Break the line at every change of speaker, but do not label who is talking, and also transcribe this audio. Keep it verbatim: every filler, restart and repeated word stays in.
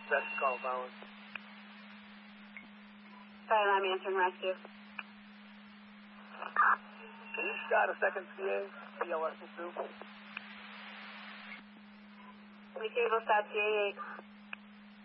That's the call, Fallon.
Sorry, I'm answering rescue.
Can you scout a second C A? C L S two?
Retrieval stop C A eight.